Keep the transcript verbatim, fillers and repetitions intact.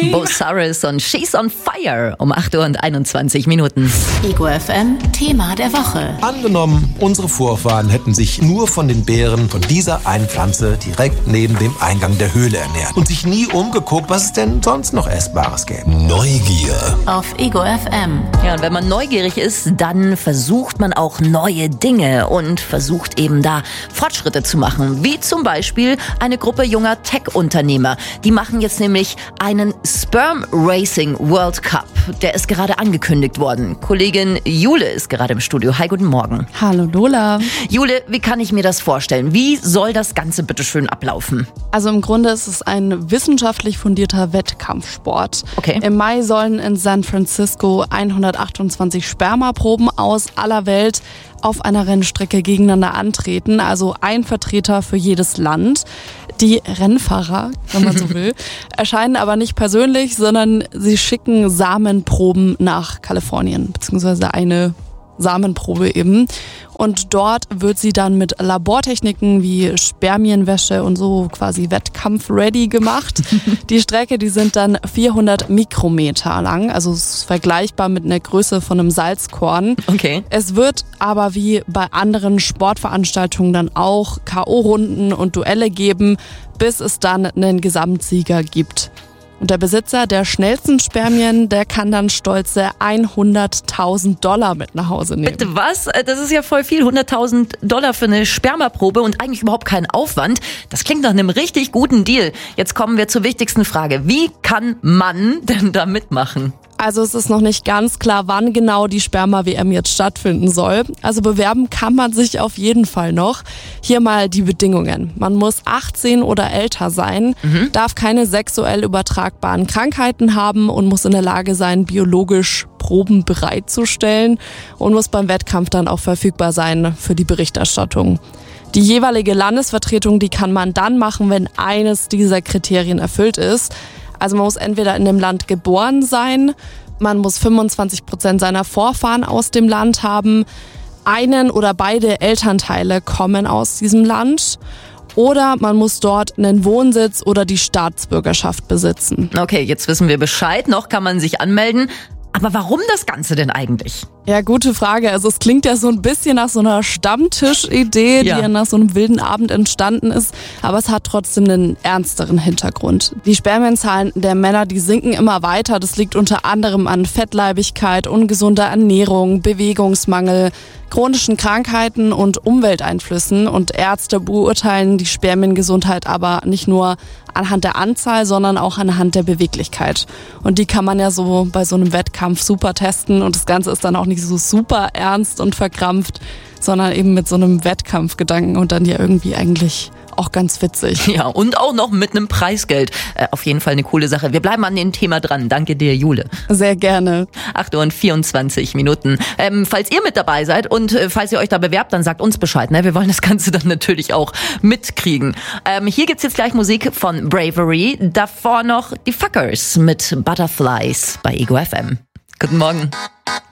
Bo Saris und She's on Fire um acht Uhr und einundzwanzig Minuten. Ego F M, Thema der Woche. Angenommen, unsere Vorfahren hätten sich nur von den Beeren von dieser einen Pflanze direkt neben dem Eingang der Höhle ernährt und sich nie umgeguckt, was es denn sonst noch Essbares gäbe. Neugier. Auf Ego F M. Ja, und wenn man neugierig ist, dann versucht man auch neue Dinge und versucht eben da Fortschritte zu machen. Wie zum Beispiel eine Gruppe junger Tech-Unternehmer. Die machen jetzt nämlich einen Sperm Racing World Cup. Der ist gerade angekündigt worden. Kollegin Jule ist gerade im Studio. Hi, guten Morgen. Hallo Lola. Jule, wie kann ich mir das vorstellen? Wie soll das Ganze bitte schön ablaufen? Also im Grunde ist es ein wissenschaftlich fundierter Wettkampfsport. Okay. Im Mai sollen in San Francisco hundertachtundzwanzig Spermaproben aus aller Welt auf einer Rennstrecke gegeneinander antreten, also ein Vertreter für jedes Land. Die Rennfahrer, wenn man so will, erscheinen aber nicht persönlich, sondern sie schicken Samenproben nach Kalifornien, beziehungsweise eine Samenprobe eben. Und dort wird sie dann mit Labortechniken wie Spermienwäsche und so quasi wettkampf-ready gemacht. Die Strecke, die sind dann vierhundert Mikrometer lang, also es ist vergleichbar mit einer Größe von einem Salzkorn. Okay. Es wird aber wie bei anderen Sportveranstaltungen dann auch K O-Runden und Duelle geben, bis es dann einen Gesamtsieger gibt. Und der Besitzer der schnellsten Spermien, der kann dann stolze hunderttausend Dollar mit nach Hause nehmen. Bitte was? Das ist ja voll viel. hunderttausend Dollar für eine Spermaprobe und eigentlich überhaupt kein Aufwand. Das klingt nach einem richtig guten Deal. Jetzt kommen wir zur wichtigsten Frage. Wie kann man denn da mitmachen? Also es ist noch nicht ganz klar, wann genau die Sperma-W M jetzt stattfinden soll. Also bewerben kann man sich auf jeden Fall noch. Hier mal die Bedingungen. Man muss achtzehn oder älter sein, mhm. darf keine sexuell übertragbaren Krankheiten haben und muss in der Lage sein, biologisch Proben bereitzustellen und muss beim Wettkampf dann auch verfügbar sein für die Berichterstattung. Die jeweilige Landesvertretung, die kann man dann machen, wenn eines dieser Kriterien erfüllt ist. Also man muss entweder in dem Land geboren sein, man muss fünfundzwanzig Prozent seiner Vorfahren aus dem Land haben, einen oder beide Elternteile kommen aus diesem Land oder man muss dort einen Wohnsitz oder die Staatsbürgerschaft besitzen. Okay, jetzt wissen wir Bescheid. Noch kann man sich anmelden. Aber warum das Ganze denn eigentlich? Ja, gute Frage. Also es klingt ja so ein bisschen nach so einer Stammtischidee, ja. die ja nach so einem wilden Abend entstanden ist. Aber es hat trotzdem einen ernsteren Hintergrund. Die Spermienzahlen der Männer, die sinken immer weiter. Das liegt unter anderem an Fettleibigkeit, ungesunder Ernährung, Bewegungsmangel, chronischen Krankheiten und Umwelteinflüssen. Und Ärzte beurteilen die Spermiengesundheit aber nicht nur anhand der Anzahl, sondern auch anhand der Beweglichkeit. Und die kann man ja so bei so einem Wettkampf super testen. Und das Ganze ist dann auch nicht so super ernst und verkrampft, sondern eben mit so einem Wettkampfgedanken und dann ja irgendwie eigentlich auch ganz witzig. Ja, und auch noch mit einem Preisgeld. Äh, auf jeden Fall eine coole Sache. Wir bleiben an dem Thema dran. Danke dir, Jule. Sehr gerne. acht Uhr und vierundzwanzig Minuten. Ähm, falls ihr mit dabei seid und äh, falls ihr euch da bewerbt, dann sagt uns Bescheid. Ne? Wir wollen das Ganze dann natürlich auch mitkriegen. Ähm, hier gibt's jetzt gleich Musik von Bravery. Davor noch die Fuckers mit Butterflies bei Ego F M. Guten Morgen.